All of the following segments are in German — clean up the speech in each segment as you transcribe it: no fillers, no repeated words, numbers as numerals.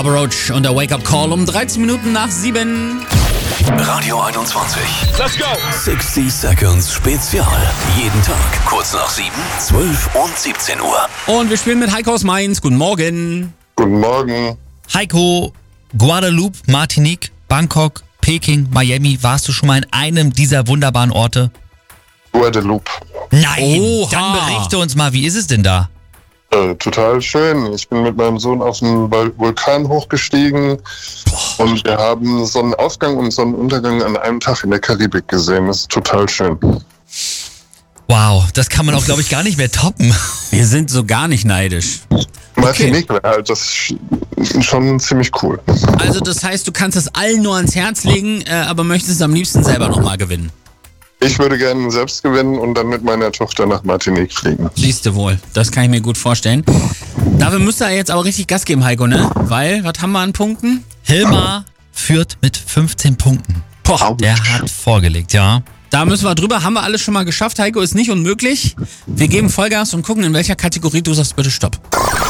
Papa Roach und der Wake Up Call um 13 Minuten nach 7. Radio 21. Let's go! 60 Seconds Spezial. Jeden Tag kurz nach 7, 12 und 17 Uhr. Und wir spielen mit Heiko aus Mainz. Guten Morgen. Guten Morgen. Heiko, Guadeloupe, Martinique, Bangkok, Peking, Miami. Warst du schon mal in einem dieser wunderbaren Orte? Guadeloupe. Nein, Oha. Dann berichte uns mal, wie ist es denn da? Total schön. Ich bin mit meinem Sohn auf den Vulkan hochgestiegen und wir haben Sonnenaufgang und Sonnenuntergang an einem Tag in der Karibik gesehen. Das ist total schön. Wow, das kann man auch, glaube ich, gar nicht mehr toppen. Wir sind so gar nicht neidisch. Martinique wäre halt das schon ziemlich cool. Also das heißt, du kannst es allen nur ans Herz legen, aber möchtest es am liebsten selber nochmal gewinnen. Ich würde gerne selbst gewinnen und dann mit meiner Tochter nach Martinique fliegen. Siehst du wohl, das kann ich mir gut vorstellen. Dafür müsst ihr jetzt aber richtig Gas geben, Heiko, ne? Weil, was haben wir an Punkten? Hilmar führt mit 15 Punkten. Boah, Der hat vorgelegt, ja. da müssen wir drüber. Haben wir alles schon mal geschafft, Heiko, ist nicht unmöglich. Wir geben Vollgas und gucken, in welcher Kategorie du sagst bitte Stopp.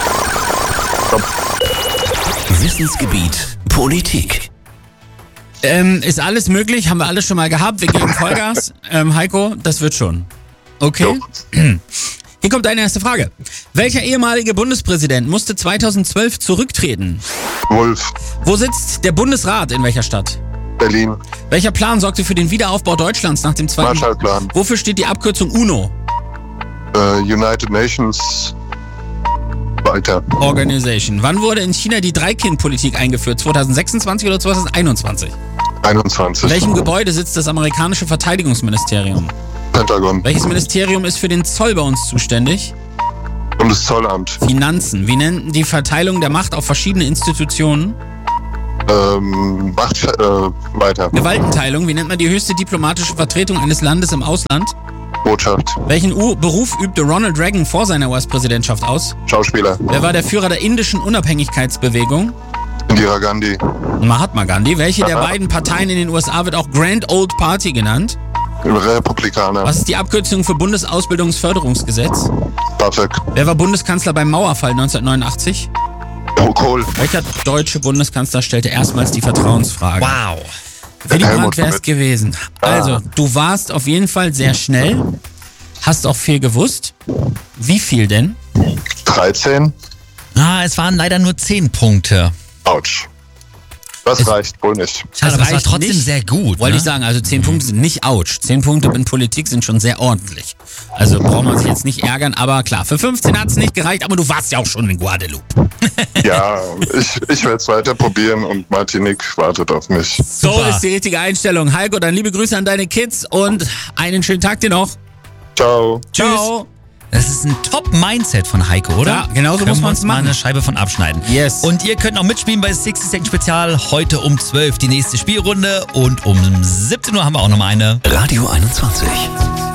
Wissensgebiet Politik. Ist alles möglich, haben wir alles schon mal gehabt. Wir geben Vollgas. Heiko, das wird schon. Okay? Hier kommt deine erste Frage. Welcher ehemalige Bundespräsident musste 2012 zurücktreten? Wolf, Wo sitzt der Bundesrat in welcher Stadt? Berlin, Welcher Plan sorgte für den Wiederaufbau Deutschlands nach dem Zweiten Marshallplan, Wofür steht die Abkürzung UNO? United Nations, weiter. Organization. Wann wurde in China die Drei-Kind-Politik eingeführt? 2026 oder 2021? 21. In welchem Gebäude sitzt das amerikanische Verteidigungsministerium? Pentagon, Welches Ministerium ist für den Zoll bei uns zuständig? Bundeszollamt, Finanzen. Wie nennt die Verteilung der Macht auf verschiedene Institutionen? Macht weiter. Gewaltenteilung. Wie nennt man die höchste diplomatische Vertretung eines Landes im Ausland? Botschaft, Welchen Beruf übte Ronald Reagan vor seiner US-Präsidentschaft aus? Schauspieler, Wer war der Führer der indischen Unabhängigkeitsbewegung? Indira Gandhi, Mahatma Gandhi. Welche der beiden Parteien in den USA wird auch Grand Old Party genannt? Republikaner, Was ist die Abkürzung für Bundesausbildungsförderungsgesetz? BAföG, Wer war Kanzler beim Mauerfall 1989? Kohl, Welcher deutsche Bundeskanzler stellte erstmals die Vertrauensfrage? Wow. Willy Brandt Helmut wäre es Schmidt. gewesen. Also, du warst auf jeden Fall sehr schnell, hast auch viel gewusst. Wie viel denn? 13. Es waren leider nur 10 Punkte. Autsch. Das reicht wohl nicht. Schade, aber es war reicht trotzdem nicht, sehr gut. Wollte Ne? ich sagen, also 10 Punkte sind nicht ouch. 10 Punkte in Politik sind schon sehr ordentlich. Also braucht man sich jetzt nicht ärgern, aber klar, für 15 hat es nicht gereicht, aber du warst ja auch schon in Guadeloupe. Ja, ich werde es weiter probieren und Martinique wartet auf mich. So Super. ist die richtige Einstellung. Heiko, dann liebe Grüße an deine Kids und einen schönen Tag dir noch. Ciao. Ciao. Das ist ein Top-Mindset von Heiko, oder? Ja, genau so Können muss wir man's uns mal machen. eine Scheibe von abschneiden. Yes. Und ihr könnt auch mitspielen bei 60 Second Spezial. Heute um 12 die nächste Spielrunde. Und um 17 Uhr haben wir auch nochmal eine. Radio 21.